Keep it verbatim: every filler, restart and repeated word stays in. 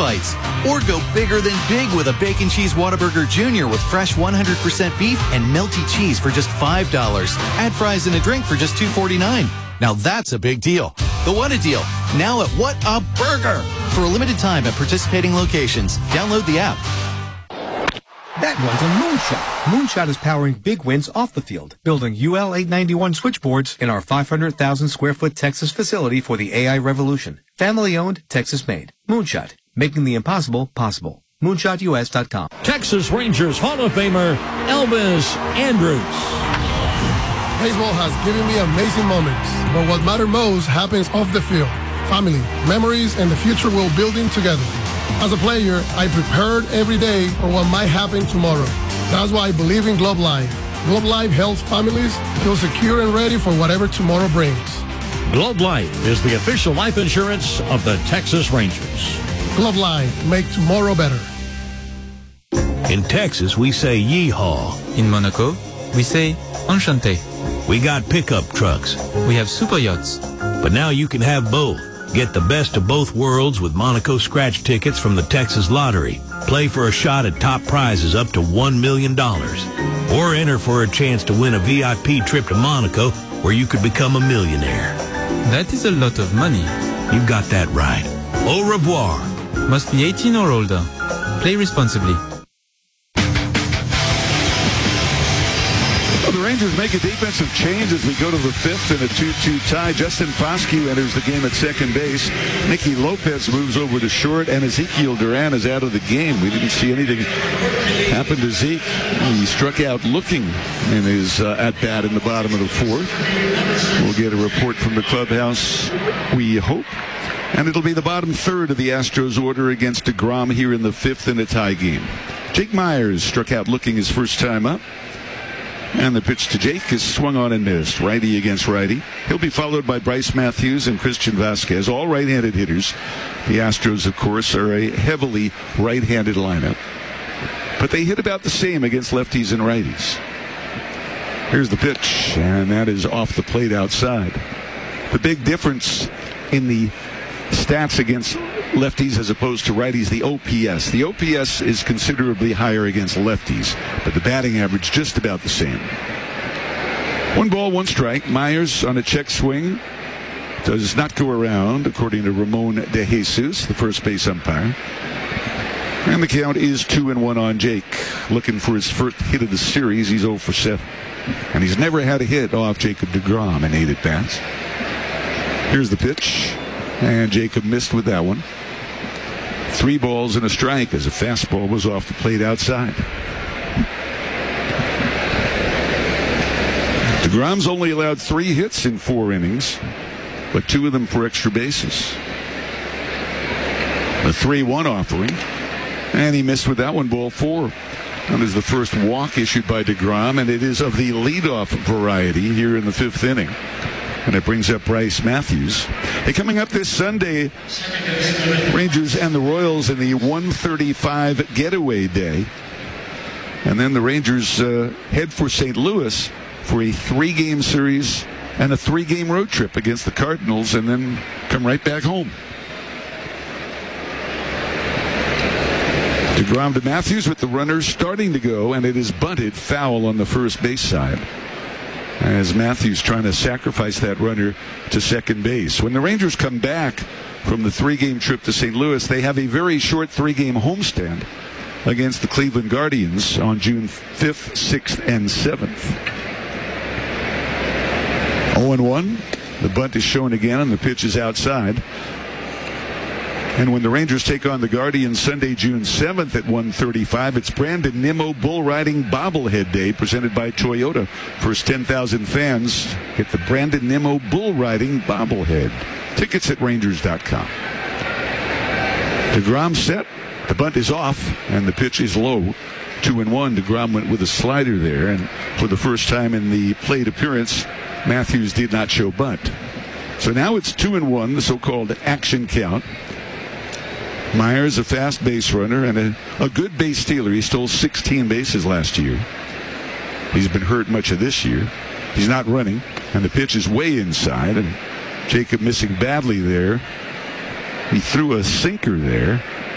bites. Or go bigger than big with a Bacon Cheese Whataburger Junior with fresh one hundred percent beef and melty cheese for just five dollars. Add fries and a drink for just two forty-nine. Now that's a big deal. The What a Deal, now at What a Burger. For a limited time at participating locations. Download the app. That one's a Moonshot. Moonshot is powering big wins off the field, building U L eight ninety-one switchboards in our five hundred thousand square foot Texas facility for the A I revolution. Family owned, Texas made. Moonshot, making the impossible possible. moonshot U S dot com. Texas Rangers Hall of Famer Elvis Andrus. Baseball has given me amazing moments, but what matters most happens off the field. Family, memories, and the future we're building together. As a player, I prepared every day for what might happen tomorrow. That's why I believe in Globe Life. Globe Life helps families feel secure and ready for whatever tomorrow brings. Globe Life is the official life insurance of the Texas Rangers. Globe Life, make tomorrow better. In Texas, we say yeehaw. In Monaco, we say enchanté. We got pickup trucks. We have super yachts. But now you can have both. Get the best of both worlds with Monaco scratch tickets from the Texas Lottery. Play for a shot at top prizes up to one million dollars. Or enter for a chance to win a V I P trip to Monaco where you could become a millionaire. That is a lot of money. You've got that right. Au revoir. Must be eighteen or older. Play responsibly. Well, the Rangers make a defensive change as we go to the fifth in a two two tie. Justin Foscue enters the game at second base. Nicky Lopez moves over to short, and Ezekiel Duran is out of the game. We didn't see anything happen to Zeke. He struck out looking in his uh, at-bat in the bottom of the fourth. We'll get a report from the clubhouse, we hope. And it'll be the bottom third of the Astros order against DeGrom here in the fifth in a tie game. Jake Myers struck out looking his first time up. And the pitch to Jake is swung on and missed. Righty against righty. He'll be followed by Bryce Matthews and Christian Vasquez, all right-handed hitters. The Astros, of course, are a heavily right-handed lineup. But they hit about the same against lefties and righties. Here's the pitch, and that is off the plate outside. The big difference in the stats against lefties as opposed to righties, the O P S. The O P S is considerably higher against lefties, but the batting average just about the same. One ball, one strike. Myers on a check swing does not go around, according to Ramon De Jesus, the first base umpire. And the count is two and one on Jake. Looking for his first hit of the series. He's oh for seven. And he's never had a hit off Jacob DeGrom in eight at-bats. Here's the pitch. And Jacob missed with that one. Three balls and a strike as a fastball was off the plate outside. DeGrom's only allowed three hits in four innings, but two of them for extra bases. The three one offering, and he missed with that one, ball four. That is the first walk issued by DeGrom, and it is of the leadoff variety here in the fifth inning. And it brings up Bryce Matthews. Hey, coming up this Sunday, Rangers and the Royals in the one thirty-five getaway day. And then the Rangers uh, head for Saint Louis for a three-game series and a three-game road trip against the Cardinals, and then come right back home. DeGrom to Matthews with the runners starting to go, and it is bunted foul on the first base side, as Matthews trying to sacrifice that runner to second base. When the Rangers come back from the three-game trip to Saint Louis, they have a very short three-game homestand against the Cleveland Guardians on June fifth, sixth, and seventh. oh and one. The bunt is shown again, and the pitch is outside. And when the Rangers take on the Guardians Sunday, June seventh at one thirty-five, it's Brandon Nimmo Bull Riding Bobblehead Day presented by Toyota. First ten thousand fans get the Brandon Nimmo Bull Riding Bobblehead. Tickets at Rangers dot com. DeGrom set. The bunt is off, and the pitch is low. Two and one. DeGrom went with a slider there, and for the first time in the plate appearance, Matthews did not show bunt. So now it's two and one, the so-called action count. Myers, a fast base runner and a, a good base stealer. He stole sixteen bases last year. He's been hurt much of this year. He's not running, and the pitch is way inside, and Jacob missing badly there. He threw a sinker there.